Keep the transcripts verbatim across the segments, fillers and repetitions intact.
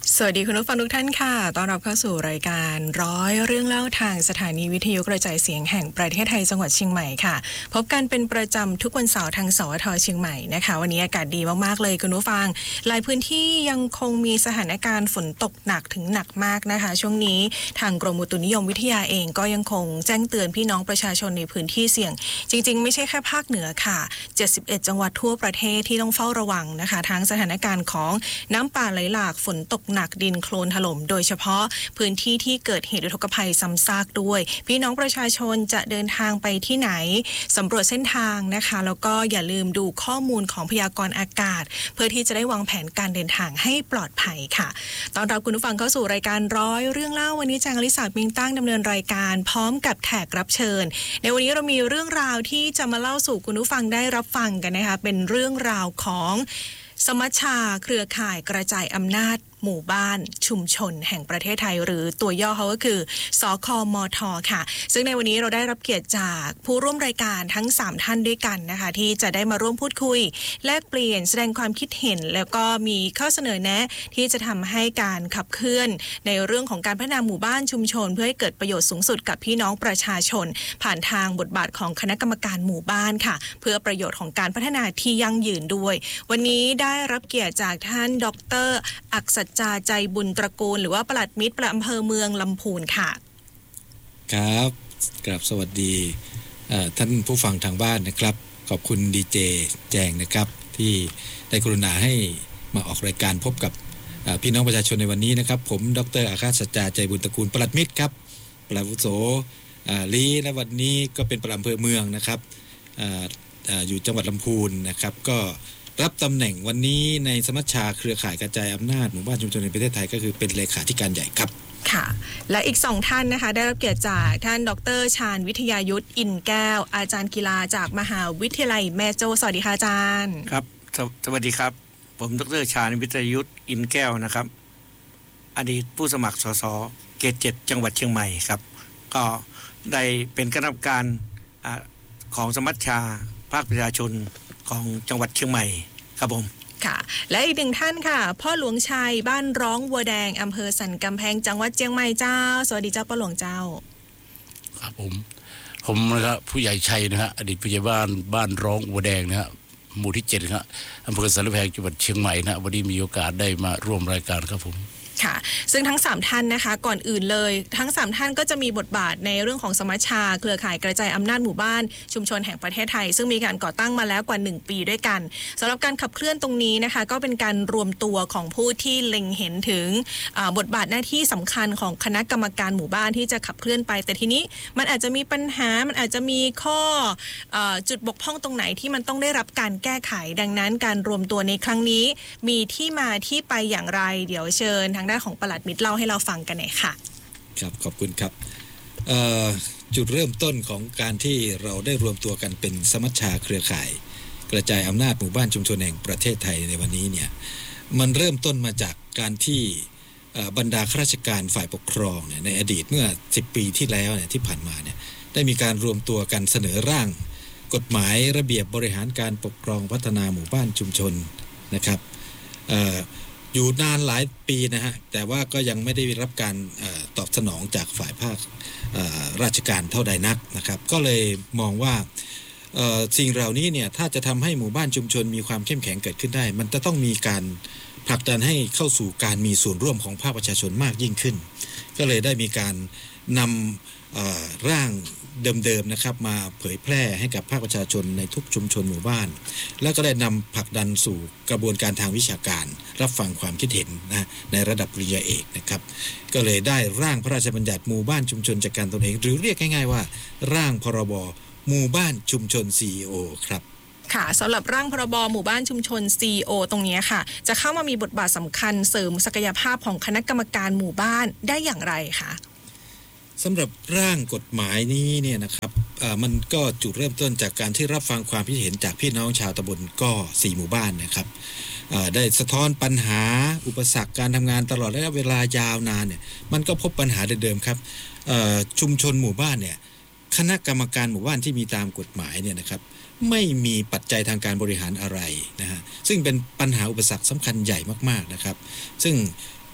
สวัสดีคุณผู้ฟังทุกท่านค่ะต้อนรับเข้าสู่รายการร้อยเรื่องเล่าทางสถานีวิทยุกระจายเสียงแห่งประเทศไทยจังหวัดเชียงใหม่ค่ะพบกันเป็นประจำทุกวันเสาร์ทางสวทเชียงใหม่นะคะวันนี้อากาศดีมากๆเลยคุณผู้ฟังหลายพื้นที่ยังคงมีสถานการณ์ฝนตกหนักถึงหนักมากนะคะช่วงนี้ทางกรมอุตุนิยมวิทยาเองก็ยังคงแจ้งเตือนพี่น้องประชาชนในพื้นที่เสี่ยงจริงๆไม่ใช่แค่ภาคเหนือค่ะเจ็ดสิบเอ็ดจังหวัดทั่วประเทศที่ต้องเฝ้าระวังนะคะทั้งสถานการณ์ของน้ำป่าไหลหลากฝนตกหนักดินโคลนถล่มโดยเฉพาะพื้นที่ที่เกิดเหตุอุทกภัยซ้ำซากด้วยพี่น้องประชาชนจะเดินทางไปที่ไหนสำรวจเส้นทางนะคะแล้วก็อย่าลืมดูข้อมูลของพยากรณ์อากาศเพื่อที่จะได้วางแผนการเดินทางให้ปลอดภัยค่ะตอนรับคุณผู้ฟังเข้าสู่รายการร้อยเรื่องเล่าวันนี้แจงอลิสามิงตั้งดำเนินรายการพร้อมกับแขกรับเชิญในวันนี้เรามีเรื่องราวที่จะมาเล่าสู่คุณผู้ฟังได้รับฟังกันนะคะเป็นเรื่องราวของสมัชชาเครือข่ายกระจายอำนาจหมู่บ้านชุมชนแห่งประเทศไทยหรือตัวย่อเขาก็คือสคมทค่ะซึ่งในวันนี้เราได้รับเกียรติจากผู้ร่วมรายการทั้งสามท่านด้วยกันนะคะที่จะได้มาร่วมพูดคุยแลกเปลี่ยนแสดงความคิดเห็นแล้วก็มีข้อเสนอแนะที่จะทำให้การขับเคลื่อนในเรื่องของการพัฒนาหมู่บ้านชุมชนเพื่อให้เกิดประโยชน์สูงสุดกับพี่น้องประชาชนผ่านทางบทบาทของคณะกรรมการหมู่บ้านค่ะเพื่อประโยชน์ของการพัฒนาที่ยั่งยืนด้วยวันนี้ได้รับเกียรติจากท่านดร.อักษจาใจบุญตระกูลหรือว่าปลัดมิตรประอำเภอเมืองลำพูนค่ะครับกราบสวัสดีท่านผู้ฟังทางบ้านนะครับขอบคุณดีเจแจงนะครับที่ได้กรุณาให้มาออกรายการพบกับพี่น้องประชาชนในวันนี้นะครับผมดร.อักษจาใจบุญตระกูลปลัดมิตรครับปลัดอาวุโสลีและวันนี้ก็เป็นปลัดอำเภอเมืองนะครับ อ, อยู่จังหวัดลำพูนนะครับก็รับตำแหน่งวันนี้ในสมัชชาเครือข่ายกระจายอำนาจหมู่บ้านชุมชนในประเทศไทยก็คือเป็นเลขาธิการใหญ่ครับค่ะและอีกสองท่านนะคะได้รับเกียรติจากท่านดร.ชาญวิทยายุทธอินแก้วอาจารย์กีฬาจากมหาวิทยาลัยแม่โจ้สวัสดีค่ะอาจารย์ครับส, สวัสดีครับผมดร.ชาญวิทยายุทธอินแก้วนะครับอดีตผู้สมัครสสเขตเจ็ดจังหวัดเชียงใหม่ครับก็ได้เป็นคณะกรรมการของสมัชชาภาคประชาชนของจังหวัดเชียงใหม่ครับผมค่ะและอีกหนึ่งท่านค่ะพ่อหลวงชัยบ้านร้องวัวแดงอำเภอสันกำแพงจังหวัดเชียงใหม่เจ้าสวัสดีเจ้าพ่อหลวงเจ้าครับผมผมนะครับผู้ใหญ่ชัยนะฮะอดีตผู้ใหญ่บ้านบ้านร้องวัวแดงนะฮะหมู่ที่เจ็ดครับอำเภอสันกำแพงจังหวัดเชียงใหม่นะวันนี้มีโอกาสได้มาร่วมรายการครับผมค่ะซึ่งทั้งสามท่านนะคะก่อนอื่นเลยทั้งสามท่านก็จะมีบทบาทในเรื่องของสมัชชาเครือข่ายกระจายอำนาจหมู่บ้านชุมชนแห่งประเทศไทยซึ่งมีการก่อตั้งมาแล้วกว่าหนึ่งปีด้วยกันสำหรับการขับเคลื่อนตรงนี้นะคะก็เป็นการรวมตัวของผู้ที่เล็งเห็นถึงบทบาทหน้าที่สำคัญของคณะกรรมการหมู่บ้านที่จะขับเคลื่อนไปแต่ทีนี้มันอาจจะมีปัญหามันอาจจะมีข้อจุดบกพร่องตรงไหนที่มันต้องได้รับการแก้ไขดังนั้นการรวมตัวในครั้งนี้มีที่มาที่ไปอย่างไรเดี๋ยวเชิญทางด้านของปลัดมิตรเล่าให้เราฟังกันหน่อยค่ะครับขอบคุณครับจุดเริ่มต้นของการที่เราได้รวมตัวกันเป็นสมัชชาเครือข่ายกระจายอำนาจหมู่บ้านชุมชนแห่งประเทศไทยในวันนี้เนี่ยมันเริ่มต้นมาจากการที่บรรดาข้าราชการฝ่ายปกครองเนี่ยในอดีตเมื่อสิบปีที่แล้วเนี่ยที่ผ่านมาเนี่ยได้มีการรวมตัวกันเสนอร่างกฎหมายระเบียบบริหารการปกครองพัฒนาหมู่บ้านชุมชนนะครับอยู่นานหลายปีนะฮะแต่ว่าก็ยังไม่ได้รับการออตอบสนองจากฝ่ายภาคราชการเท่าใดนักนะครับก็เลยมองว่าสิ่งเหล่านี้เนี่ยถ้าจะทำให้หมู่บ้านชุมชนมีความเข้มแข็งเกิดขึ้นได้มันจะต้องมีการผลักดันให้เข้าสู่การมีส่วนร่วมของภาคประชาชนมากยิ่งขึ้นก็เลยได้มีการนำร่างเดิมๆนะครับมาเผยแพร่ให้กับภาคประชาชนในทุกชุมชนหมู่บ้านแล้วก็ได้นำผลักดันสู่กระบวนการทางวิชาการรับฟังความคิดเห็นนะในระดับปริญญาเอกนะครับก็เลยได้ร่างพระราชบัญญัติหมู่บ้านชุมชนจัดการตนเองหรือเรียกง่ายๆว่าร่างพรบหมู่บ้านชุมชน ซี อี โอ ครับค่ะสำหรับร่างพรบหมู่บ้านชุมชน ซี อี โอ ตรงนี้ค่ะจะเข้ามามีบทบาทสำคัญเสริมศักยภาพของคณะกรรมการหมู่บ้านได้อย่างไรคะสำหรับร่างกฎหมายนี้เนี่ยนะครับมันก็จุดเริ่มต้นจากการที่รับฟังความคิดเห็นจากพี่น้องชาวตำบลก็สี่หมู่บ้านนะครับได้สะท้อนปัญหาอุปสรรคการทำงานตลอดระยะเวลายาวนานเนี่ยมันก็พบปัญหาเดิมๆครับชุมชนหมู่บ้านเนี่ยคณะกรรมการหมู่บ้านที่มีตามกฎหมายเนี่ยนะครับไม่มีปัจจัยทางการบริหารอะไรนะฮะซึ่งเป็นปัญหาอุปสรรคสำคัญใหญ่มากๆนะครับซึ่ง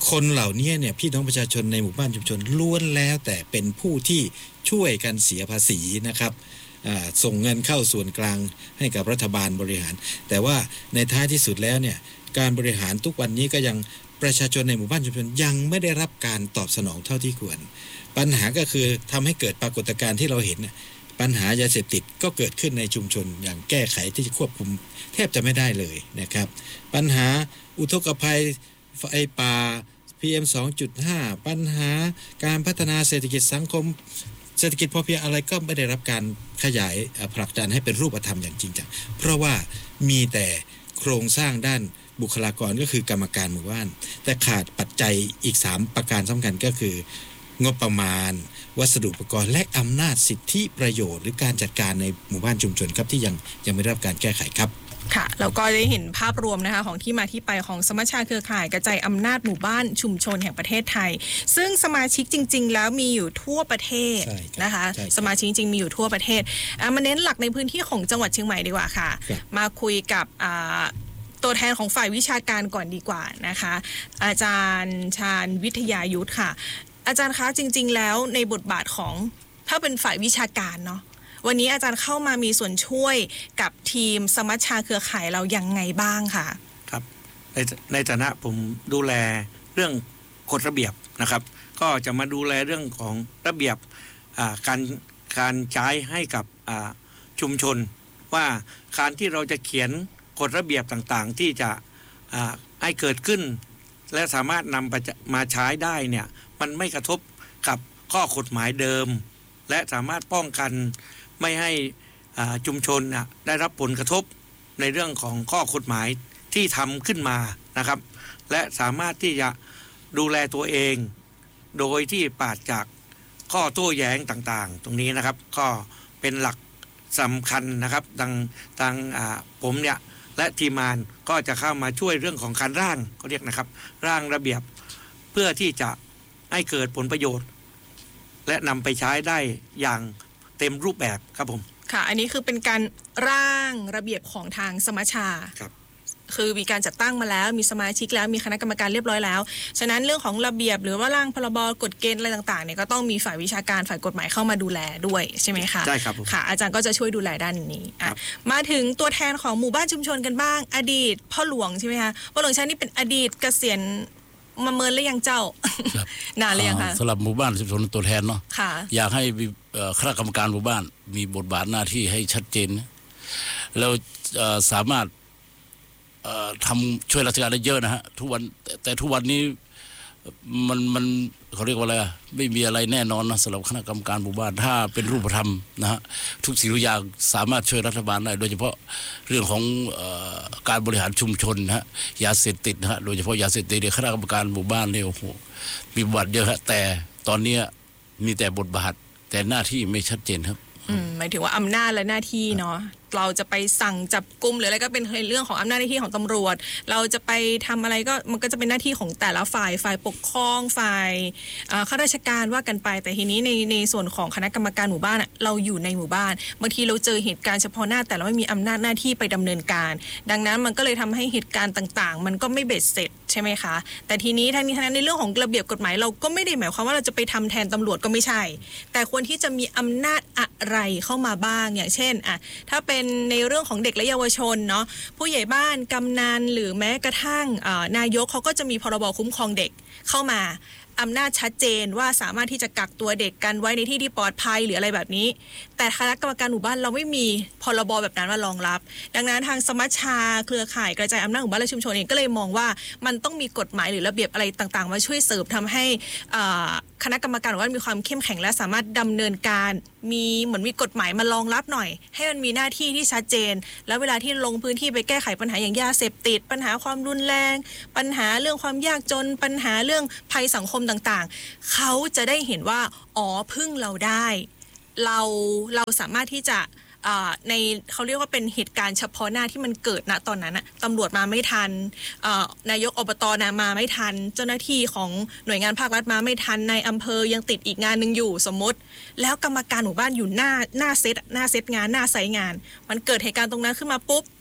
คนเหล่านี้เนี่ยพี่น้องประชาชนในหมู่บ้านชุมชนล้วนแล้วแต่เป็นผู้ที่ช่วยกันเสียภาษีนะครับส่งเงินเข้าส่วนกลางให้กับรัฐบาลบริหารแต่ว่าในท้ายที่สุดแล้วเนี่ยการบริหารทุกวันนี้ก็ยังประชาชนในหมู่บ้านชุมชนยังไม่ได้รับการตอบสนองเท่าที่ควรปัญหาก็คือทำให้เกิดปรากฏการณ์ที่เราเห็นปัญหายาเสพติดก็เกิดขึ้นในชุมชนอย่างแก้ไขที่จะควบคุมแทบจะไม่ได้เลยนะครับปัญหาอุทกภัยไฟป่า พี เอ็ม สองจุดห้า ปัญหาการพัฒนาเศรษฐกิจสังคมเศรษฐกิจพอเพียงอะไรก็ไม่ได้รับการขยายผลักดันให้เป็นรูปธรรมอย่างจริงจังเพราะว่ามีแต่โครงสร้างด้านบุคลากรก็คือกรรมการหมู่บ้านแต่ขาดปัจจัยอีกสามประการสำคัญก็คืองบประมาณวัสดุอุปกรณ์และอำนาจสิทธิประโยชน์หรือการจัดการในหมู่บ้านชุมชนครับที่ยังยังไม่ได้รับการแก้ไขครับค่ะแล้วก็ได้เห็นภาพรวมนะคะของที่มาที่ไปของสมัชชาเครือข่ายกระจายอำนาจหมู่บ้านชุมชนแห่งประเทศไทยซึ่งสมาชิกจริงๆแล้วมีอยู่ทั่วประเทศนะคะสมาชิกจริงๆมีอยู่ทั่วประเทศมาเน้นหลักในพื้นที่ของจังหวัดเชียงใหม่ดีกว่าค่ะมาคุยกับตัวแทนของฝ่ายวิชาการก่อนดีกว่านะคะอาจารย์ชาญวิทยายุทธค่ะอาจารย์คะจริงๆแล้วในบทบาทของถ้าเป็นฝ่ายวิชาการเนาะวันนี้อาจารย์เข้ามามีส่วนช่วยกับทีมสมัชชาเครือข่ายเรายังไงบ้างค่ะครับในในฐานะผมดูแลเรื่องกฎระเบียบนะครับก็จะมาดูแลเรื่องของระเบียบการการใช้ให้กับชุมชนว่าการที่เราจะเขียนกฎระเบียบต่างๆที่จะให้เกิดขึ้นและสามารถนำมาใช้ได้เนี่ยมันไม่กระทบกับข้อกฎหมายเดิมและสามารถป้องกันไม่ให้ชุมชนได้รับผลกระทบในเรื่องของข้อกฎหมายที่ทำขึ้นมานะครับและสามารถที่จะดูแลตัวเองโดยที่ปราศจากข้อโต้แย้งต่างๆตรงนี้นะครับก็เป็นหลักสำคัญนะครับดังทางผมเนี่ยและทีมงานก็จะเข้ามาช่วยเรื่องของการร่างเขาเรียกนะครับร่างระเบียบเพื่อที่จะให้เกิดผลประโยชน์และนำไปใช้ได้อย่างเต็มรูปแบบครับผมค่ะอันนี้คือเป็นการร่างระเบียบของทางสมัชชาครับคือมีการจัดตั้งมาแล้วมีสมาชิกแล้วมีคณะกรรมการเรียบร้อยแล้วฉะนั้นเรื่องของระเบียบหรือว่าร่างพรบกฎเกณฑ์อะไรต่างๆเนี่ยก็ต้องมีฝ่ายวิชาการฝ่ายกฎหมายเข้ามาดูแลด้วยใช่ไหมคะใช่ครับค่ะอาจารย์ก็จะช่วยดูแลด้านนี้มาถึงตัวแทนของหมู่บ้านชุมชนกันบ้างอดีตพ่อหลวงใช่ไหมคะพ่อหลวงชาตินี่เป็นอดีตเกษียณมาเมินหรือยังเจ้านานเลยยังคะสำหรับหมู่บ้านชุมชนตัวแทนเนาะอยากให้คณะกรรมการหมู่บ้านมีบทบาทหน้าที่ให้ชัดเจนแล้วสามารถทำช่วยราชการได้เยอะนะฮะทุกวันแต่ทุกวันนี้มันมันเขาเรียกว่าอะไรไม่มีอะไรแน่นอนนะสำหรับคณะกรรมการหมู่บ้านถ้าเป็นรูปธรรมนะฮะทุกสิ่งทุกอย่างสามารถช่วยรัฐบาลได้โดยเฉพาะเรื่องของเอ่อการบริหารชุมชนนะฮะยาเสพติดนะฮะโดยเฉพาะยาเสพติดเนี่ยคณะกรรมการหมู่บ้านเนี่ยโอ้โหมีบทบาทเยอะฮะแต่ตอนนี้มีแต่บทบาทแต่หน้าที่ไม่ชัดเจนครับหมายถึงว่าอำนาจและหน้าที่เนาะเราจะไปสั่งจับกุมหรืออะไรก็เป็นเรื่องของอำนาจหน้าที่ของตำรวจเราจะไปทำอะไรก็มันก็จะเป็นหน้าที่ของแต่ละฝ่ายฝ่ายปกครองฝ่ายข้าราชการว่ากันไปแต่ทีนี้ในในส่วนของคณะกรรมการหมู่บ้านเราอยู่ในหมู่บ้านบางทีเราเจอเหตุการณ์เฉพาะหน้าแต่เราไม่มีอำนาจหน้าที่ไปดำเนินการดังนั้นมันก็เลยทำให้เหตุการณ์ต่างๆมันก็ไม่เบ็ดเสร็จใช่ไหมคะแต่ทีนี้ทั้งนี้ทั้งนั้นในเรื่องของระเบียบกฎหมายเราก็ไม่ได้หมายความว่าเราจะไปทำแทนตำรวจก็ไม่ใช่แต่ควรที่จะมีอำนาจอะไรเข้ามาบ้างอย่างเช่นอ่ะถ้าเป็นในเรื่องของเด็กและเยาวชนเนาะผู้ใหญ่บ้านกำนันหรือแม้กระทั่งนายกเขาก็จะมีพรบคุ้มครองเด็กเข้ามาอำนาจชัดเจนว่าสามารถที่จะกักตัวเด็กกันไว้ในที่ที่ปลอดภัยหรืออะไรแบบนี้แต่คณะกรรมการหมู่บ้านเราไม่มีพรบแบบนั้นมารองรับดังนั้นทางสมัชชาเครือข่ายกระจายอำนาจหมู่บ้านและชุมชนเองก็เลยมองว่ามันต้องมีกฎหมายหรือระเบียบอะไรต่างๆมาช่วยเสริมทำให้คณะกรรมการหมู่บ้านมีความเข้มแข็งและสามารถดำเนินการมีเหมือนมีกฎหมายมารองรับหน่อยให้มันมีหน้าที่ที่ชัดเจนแล้วเวลาที่ลงพื้นที่ไปแก้ไขปัญหาอย่างยาเสพติดปัญหาความรุนแรงปัญหาเรื่องความยากจนปัญหาเรื่องภัยสังคมต่างๆเขาจะได้เห็นว่าอ๋อพึ่งเราได้เราเราสามารถที่จะในเขาเรียกว่าเป็นเหตุการณ์เฉพาะหน้าที่มันเกิดณตอนนั้นน่ะตำรวจมาไม่ทันนายกอบตนะมาไม่ทันเจ้าหน้าที่ของหน่วยงานภาครัฐมาไม่ทันในอำเภอยังติดอีกงานนึงอยู่สมมติแล้วกรรมการหมู่บ้านอยู่หน้าหน้าเซตหน้าเซตงานหน้าไซต์งานมันเกิดเหตุการณ์ตรงนั้นขึ้นมาปุ๊บ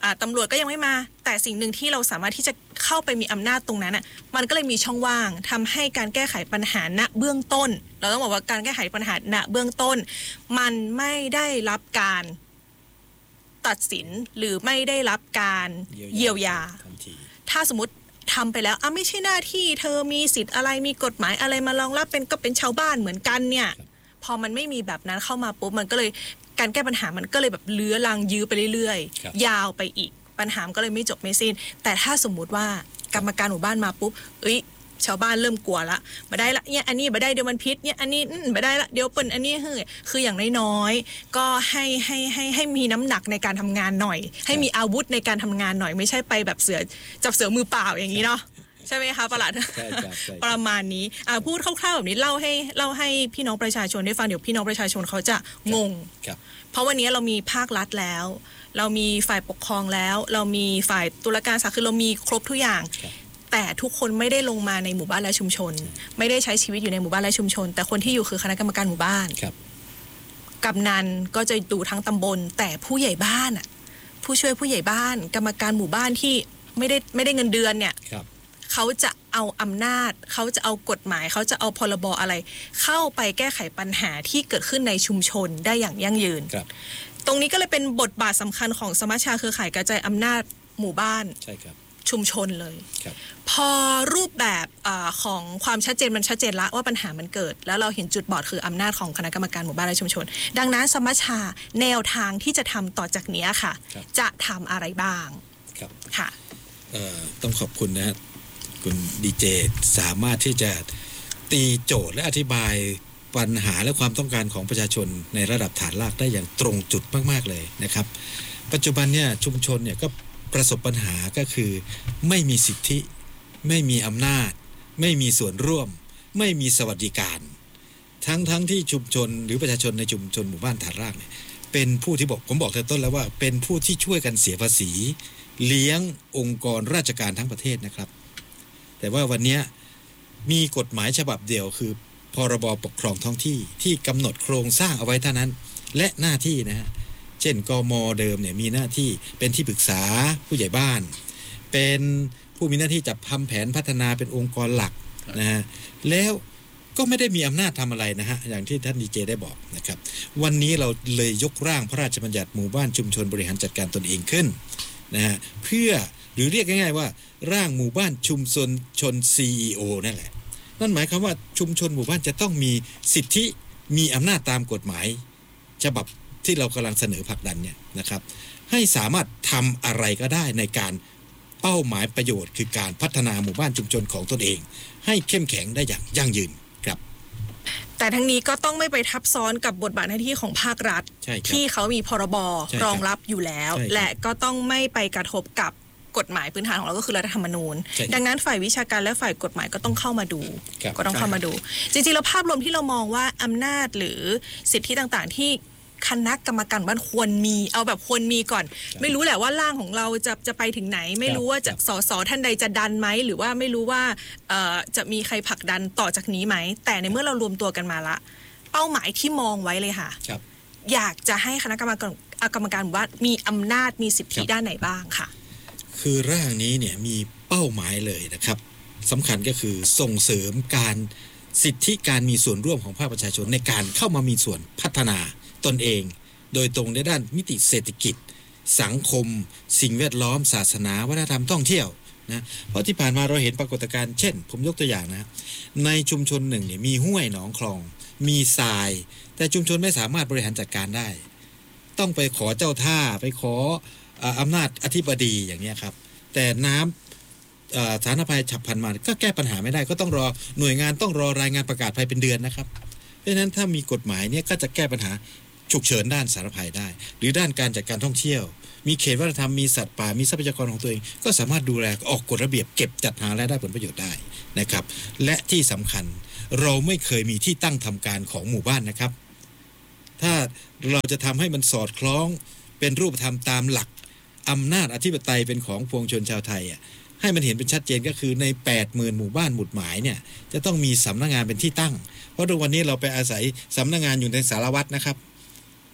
อ่าตำรวจก็ยังไม่มาแต่สิ่งหนึ่งที่เราสามารถที่จะเข้าไปมีอำนาจตรงนั้นอ่ะมันก็เลยมีช่องว่างทำให้การแก้ไขปัญหาณเบื้องต้นเราต้องบอกว่าการแก้ไขปัญหาณเบื้องต้นมันไม่ได้รับการตัดสินหรือไม่ได้รับการเยียวยาถ้าสมมติทำไปแล้วอ่ะไม่ใช่หน้าที่เธอมีสิทธิ์อะไรมีกฎหมายอะไรมารองรับเป็นก็เป็นชาวบ้านเหมือนกันเนี่ยพอมันไม่มีแบบนั้นเข้ามาปุ๊บมันก็เลยการแก้ปัญหามันก็เลยแบบเลื้อรังยื้อไปเรื่อยๆยาวไปอีกปัญหาก็เลยไม่จบไม่สิ้นแต่ถ้าสมมุติว่ากรรมการหมู่บ้านมาปุ๊บเอ้ยชาวบ้านเริ่มกลัวละมาได้ละเนี่ยอันนี้มาได้เดี๋ยวมันพิษเนี่ยอันนี้มาได้ละเดี๋ยวเปิ่นอันนี้เฮ้ยคืออย่างน้อยๆก็ให้ให้ให้ให้มีน้ำหนักในการทำงานหน่อยให้มีอาวุธในการทำงานหน่อยไม่ใช่ไปแบบเสือจับเสือมือเปล่าอย่างนี้เนาะใช่ไหมคะประหลัดประมาณนี้พูดคร่าวๆแบบนี้เล่าให้เล่าให้พี่น้องประชาชนได้ฟังเดี๋ยวพี่น้องประชาชนเขาจะงงเพราะวันนี้เรามีภาครัฐแล้วเรามีฝ่ายปกครองแล้วเรามีฝ่ายตุลาการศาลคือเรามีครบทุกอย่างแต่ทุกคนไม่ได้ลงมาในหมู่บ้านและชุมชนไม่ได้ใช้ชีวิตอยู่ในหมู่บ้านและชุมชนแต่คนที่อยู่คือคณะกรรมการหมู่บ้านกำนันก็จะดูทั้งตำบลแต่ผู้ใหญ่บ้านอ่ะผู้ช่วยผู้ใหญ่บ้านกรรมการหมู่บ้านที่ไม่ได้ไม่ได้เงินเดือนเนี่ยเขาจะเอาอำนาจเขาจะเอากฎหมายเขาจะเอาพรบอะไรเข้าไปแก้ไขปัญหาที่เกิดขึ้นในชุมชนได้อย่างยั่งยืนตรงนี้ก็เลยเป็นบทบาทสำคัญของสมัชชาเครือข่ายกระจายอำนาจหมู่บ้านชุมชนเลยพอรูปแบบอของความชัดเจนมันชัดเจนละว่าปัญหามันเกิดแล้วเราเห็นจุดบอดคืออำนาจของคณะกรรมการหมู่บ้านและชุมชนดังนั้นสมัชชาแนวทางที่จะทำต่อจากนี้ค่ะจะทำอะไรบ้างค่ะต้องขอบคุณนะคุณดีเจสามารถที่จะตีโจทย์และอธิบายปัญหาและความต้องการของประชาชนในระดับฐานรากได้อย่างตรงจุดมากๆเลยนะครับปัจจุบันเนี่ยชุมชนเนี่ยก็ประสบปัญหาก็คือไม่มีสิทธิไม่มีอำนาจไม่มีส่วนร่วมไม่มีสวัสดิการทั้งทั้งที่ชุมชนหรือประชาชนในชุมชนหมู่บ้านฐานรากเนี่ยเป็นผู้ที่บอกผมบอกแต่ต้นแล้วว่าเป็นผู้ที่ช่วยกันเสียภาษีเลี้ยงองค์กรราชการทั้งประเทศนะครับแต่ว่าวันนี้มีกฎหมายฉบับเดียวคือพรบปกครองท้องที่ที่กำหนดโครงสร้างเอาไว้เท่านั้นและหน้าที่นะฮะเช่นกม.เดิมเนี่ยมีหน้าที่เป็นที่ปรึกษาผู้ใหญ่บ้านเป็นผู้มีหน้าที่จัดทำแผนพัฒนาเป็นองค์กรหลักนะฮะแล้วก็ไม่ได้มีอำนาจทำอะไรนะฮะอย่างที่ท่านดีเจได้บอกนะครับวันนี้เราเลยยกร่างพระราชบัญญัติหมู่บ้านชุมชนบริหารจัดการตนเองขึ้นนะฮะเพื่อหรือเรียกง่ายๆว่าร่างหมู่บ้านชุมชนชน ซี อี โอ นั่นแหละนั่นหมายความว่าชุมชนหมู่บ้านจะต้องมีสิทธิมีอำนาจตามกฎหมายฉบับที่เรากำลังเสนอผลักดันเนี่ยนะครับให้สามารถทำอะไรก็ได้ในการเป้าหมายประโยชน์คือการพัฒนาหมู่บ้านชุมชนของตนเองให้เข้มแข็งได้อย่างยั่งยืนครับแต่ทั้งนี้ก็ต้องไม่ไปทับซ้อนกับบทบาทหน้าที่ของภาครัฐที่เขามีพรบรองรับอยู่แล้วและก็ต้องไม่ไปกระทบกับกฎหมายพื้นฐานของเราก็คือรัฐธรรมนูญดังนั้นฝ่ายวิชาการและฝ่ายกฎหมายก็ต้องเข้ามาดูก็ต้องเข้ามาดูจริงๆแล้วภาพรวมที่เรามองว่าอำนาจหรือสิทธิต่างๆที่คณะกรรมการบ้านควรมีเอาแบบควรมีก่อนไม่รู้แหละว่าร่างของเราจะจะไปถึงไหนไม่รู้ว่าจะสสท่านใดจะดันไหมหรือว่าไม่รู้ว่าจะมีใครผลักดันต่อจากนี้ไหมแต่ในเมื่อเรารวมตัวกันมาละเป้าหมายที่มองไว้เลยค่ะอยากจะให้คณะกรรมการกรรมการว่ามีอำนาจมีสิทธิด้านไหนบ้างค่ะคือร่างนี้เนี่ยมีเป้าหมายเลยนะครับสำคัญก็คือส่งเสริมการสิทธิการมีส่วนร่วมของภาคประชาชนในการเข้ามามีส่วนพัฒนาตนเองโดยตรงในด้านมิติเศรษฐกิจสังคมสิ่งแวดล้อมศาสนาวัฒนธรรมท่องเที่ยวนะเพราะที่ผ่านมาเราเห็นปรากฏการณ์เช่นผมยกตัวอย่างนะในชุมชนหนึ่งเนี่ยมีห้วยหนองคลองมีทรายแต่ชุมชนไม่สามารถบริหารจัดการได้ต้องไปขอเจ้าท่าไปขออำนาจอธิบดีอย่างนี้ครับแต่น้ำสาธารณภัยฉับพลันมาก็แก้ปัญหาไม่ได้ก็ต้องรอหน่วยงานต้องรอรายงานประกาศภัยเป็นเดือนนะครับเพราะฉะนั้นถ้ามีกฎหมายเนี่ยก็จะแก้ปัญหาฉุกเฉินด้านสาธารณภัยได้หรือด้านการจัดการท่องเที่ยวมีเขตวัฒนธรรมมีสัตว์ป่ามีทรัพยากรของตัวเองก็สามารถดูแลออกกฎระเบียบเก็บจัดหาและได้ผลประโยชน์ได้นะครับและที่สำคัญเราไม่เคยมีที่ตั้งทำการของหมู่บ้านนะครับถ้าเราจะทำให้มันสอดคล้องเป็นรูปธรรมตามหลักอำนาจอธิปไตยเป็นของปวงชนชาวไทยอ่ะให้มันเห็นเป็นชัดเจนก็คือใน แปดหมื่น หมู่บ้านหมุดหมายเนี่ยจะต้องมีสำนักงานเป็นที่ตั้งเพราะทุกวันนี้เราไปอาศัยสำนักงานอยู่ในสารวัตรนะครับ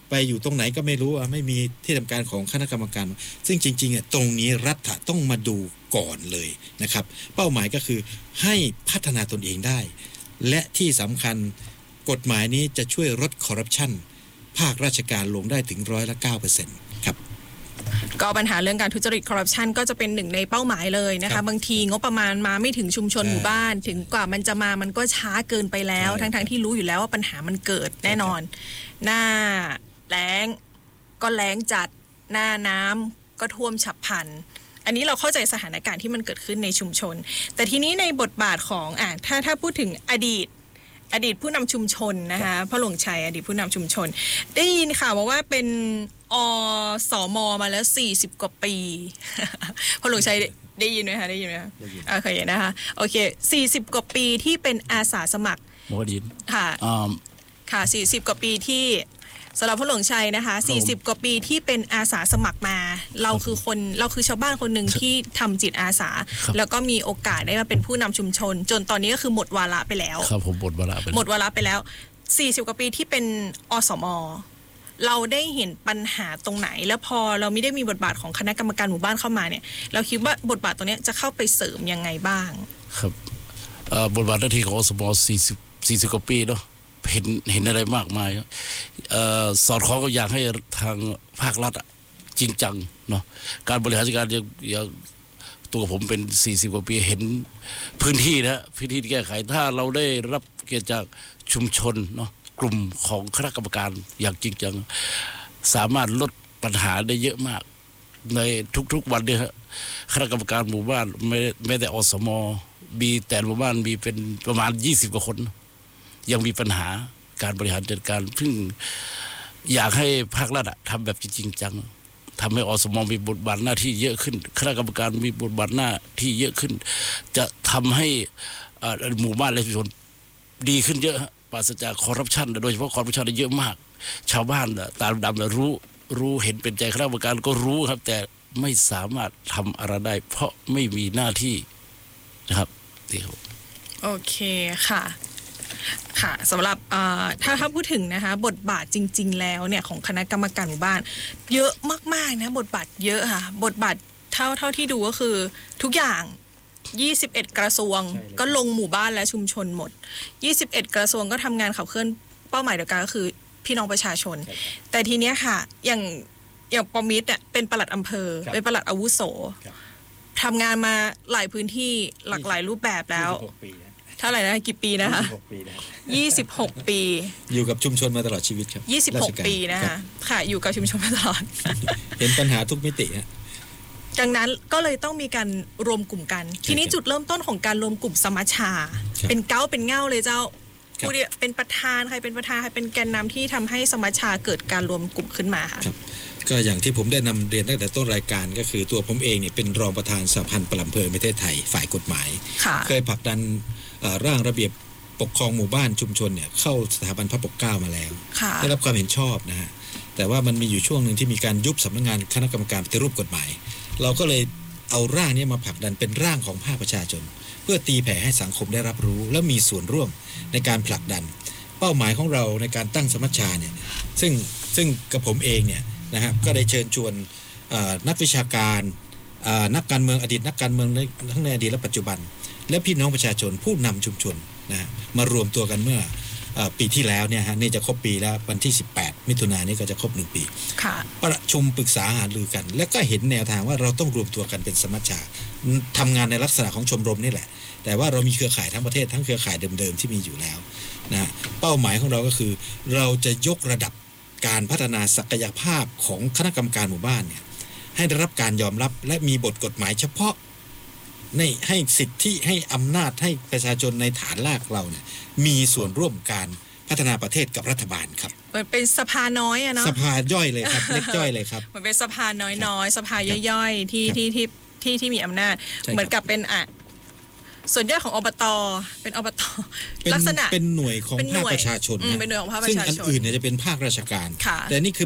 ไปอยู่ตรงไหนก็ไม่รู้ไม่มีที่ทำการของคณะกรรมการซึ่งจริงๆอ่ะตรงนี้รัฐต้องมาดูก่อนเลยนะครับเป้าหมายก็คือให้พัฒนาตนเองได้และที่สำคัญกฎหมายนี้จะช่วยลดคอร์รัปชันภาคราชการลงได้ถึงร้อยละ เก้าเปอร์เซ็นต์ ครับก็ปัญหาเรื่องการทุจริตคอร์รัปชันก็จะเป็นหนึ่งในเป้าหมายเลยนะคะบางทีงบประมาณมาไม่ถึงชุมชนหมู่บ้านถึงกว่ามันจะมามันก็ช้าเกินไปแล้วทั้งๆ ท, ที่รู้อยู่แล้วว่าปัญหามันเกิดแน่นอนหน้าแล้งก็แล้งจัดหน้าน้ำก็ท่วมฉับพลันอันนี้เราเข้าใจสถานการณ์ที่มันเกิดขึ้นในชุมชนแต่ทีนี้ในบทบาทของอ่ะถ้าถ้าพูดถึงอดีตอดีตผู้นำชุมชนนะคะพ่อหลวงชัยอดีตผู้นำชุมชนได้ยินข่าวมาว่าเป็นอสมมาแล้วสี่สิบกว่าปีพ่อหลวงชัยได้ยินไหมคะได้ยินไหมคะโอเคนะคะโอเคสี่สิบกว่าปีที่เป็นอาสาสมัครโมดินค่ะค่ะสี่สิบกว่าปีที่สำหรับพ่อหลวงชัยนะคะสี่สิบกว่าปีที่เป็นอาสาสมัครมาเราคือคนเราคือชาวบ้านคนหนึ่งที่ทำจิตอาสาแล้วก็มีโอกาสได้มาเป็นผู้นำชุมชนจนตอนนี้ก็คือหมดวาระไปแล้วครับผมหมดวาระไปหมดวาระไปแล้วสี่สิบกว่าปีที่เป็นอสมเราได้เห็นปัญหาตรงไหนแล้วพอเราไม่ได้มีบทบาทของคณะกรรมการหมู่บ้านเข้ามาเนี่ยเราคิดว่าบทบาทตรงนี้จะเข้าไปเสริมยังไงบ้างครับบทบาทหน้าที่ของอสมสี่สิบ สี่สิบกว่าปีเนาะเห็นเห็นอะไรมากมายสอดคล้องก็อยากให้ทางภาครัฐจริงจังเนาะการบริหารจัดการอย่างตัวผมเป็นสี่สิบกว่าปีเห็นพื้นที่นะพื้นที่ที่แก้ไขถ้าเราได้รับเกียรติจากชุมชนเนาะกลุ่มของคณะกรรมการอย่างจริงจังสามารถลดปัญหาได้เยอะมากในทุกๆวันเนี่ยคณะกรรมการหมู่บ้านไม่ไม่แต่อสมมีแต่หมู่บ้านมีเป็นประมาณยี่สิบกว่าคนยังมีปัญหาการบริหารจัดการซึ่งอยากให้ภาครัฐทำแบบจริงจังทำให้อสมมีบทบาทหน้าที่เยอะขึ้นคณะกรรมการมีบทบาทหน้าที่เยอะขึ้นจะทำให้หมู่บ้านและชุมชนดีขึ้นเยอะปราศจากคอร์รัปชันโดยเฉพาะคอร์รัปชันเยอะมากชาวบ้านตาดำรู้รู้เห็นเป็นใจคณะกรรมการก็รู้ครับแต่ไม่สามารถทำอะไรได้เพราะไม่มีหน้าที่นะครับนี่ครับโอเคค่ะค่ะสำหรับถ้าถ้าพูดถึงนะคะบทบาทจริงๆแล้วเนี่ยของคณะกรรมการหมู่บ้านเยอะมากๆนะบทบาทเยอะค่ะบทบาทเท่าเท่าที่ดูก็คือทุกอย่างยี่สิบเอ็ดกระทรวงก็ลงหมู่บ้านและชุมชนหมดยี่สิบเอ็ดกระทรวงก็ทำงานขับเคลื่อนเป้าหมายเดียวกันก็คือพี่น้องประชาชนแต่ทีเนี้ยค่ะอย่างอย่างปมิตรเนี่ยเป็นปลัดอำเภอเป็นปลัดอาวุโสทำงานมาหลายพื้นที่หลากหลายรูปแบบแล้วเท่าไหร่นะกี่ปีนะคะยี่สิบหกปีอยู่กับชุมชนมาตลอดชีวิตครับยี่สิบหกปีนะคะค่ะอยู่กับชุมชนมาตลอดเห็นปัญหาทุกมิติฮะดังนั้นก็เลยต้องมีการรวมกลุ่มกันทีนี้จุดเริ่มต้นของการรวมกลุ่มสมัชชาเป็นเก้าเป็นเง่าเลยเจ้าผู้เดียเป็นประธานใครเป็นประธานใครเป็นแกนนำที่ทำให้สมัชชาเกิดการรวมกลุ่มขึ้นมาค่ะก็อย่างที่ผมได้นำเรียนตั้งแต่ต้นรายการก็คือตัวผมเองเนี่ยเป็นรองประธานสหพันธ์ปลัดอำเภอประเทศไทยฝ่ายกฎหมายเคยผลักดันร่างระเบียบปกครองหมู่บ้านชุมชนเนี่ยเข้าสถาบันพระปกเกล้ามาแล้วได้รับความเห็นชอบนะฮะแต่ว่ามันมีอยู่ช่วงหนึ่งที่มีการยุบสำนักงานคณะกรรมการปฏิรูปกฎหมายเราก็เลยเอาร่างนี้มาผลักดันเป็นร่างของภาคประชาชนเพื่อตีแผ่ให้สังคมได้รับรู้และมีส่วนร่วมในการผลักดันเป้าหมายของเราในการตั้งสมัชชาเนี่ยซึ่งซึ่งกับผมเองเนี่ยนะครับก็ได้เชิญชวนนักวิชาการนักการเมืองอดีตนักการเมืองทั้งในอดีตและปัจจุบันและพี่น้องประชาชนผู้นำชุมชนนะมารวมตัวกันเมื่อปีที่แล้วเนี่ยฮะนี่จะครบปีแล้ววันที่สิบแปดมิถุนายนนี้ก็จะครบหนึ่งปีประชุมปรึกษาหารือกันและก็เห็นแนวทางว่าเราต้องรวมตัวกันเป็นสมัชชาทำงานในลักษณะของชมรมนี่แหละแต่ว่าเรามีเครือข่ายทั้งประเทศทั้งเครือข่ายเดิมๆที่มีอยู่แล้วนะเป้าหมายของเราก็คือเราจะยกระดับการพัฒนาศักยภาพของคณะกรรมการหมู่บ้านเนี่ยให้ได้รับการยอมรับและมีบทกฎหมายเฉพาะในให้สิทธิให้อำนาจให้ประชาชนในฐานรากเราเนี่ยมีส่วนร่วมการพัฒนาประเทศกับรัฐบาลครับมันเป็นสภาน้อยอะเนาะสภาย่อยเลยครับเล็กย่อยเลยครับมันเป็นสภาน้อยๆสภาย่อยๆที่ที่ที่ที่ที่มีอำนาจเหมือนกับเป็นอ่ะส่วนย่อยของอบตเป็นอบตลักษณะเป็นหน่วยของภาคประชาชนเป็นหน่วยของภาคประชาชนซึ่งอันอื่นเนี่ยจะเป็นภาคราชการแต่นี่คือ